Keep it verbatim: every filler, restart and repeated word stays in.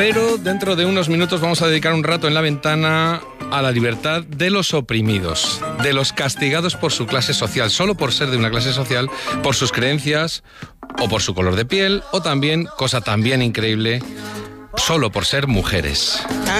Pero dentro de unos minutos vamos a dedicar un rato en La Ventana a la libertad de los oprimidos, de los castigados por su clase social, solo por ser de una clase social, por sus creencias o por su color de piel, o también, cosa también increíble, solo por ser mujeres.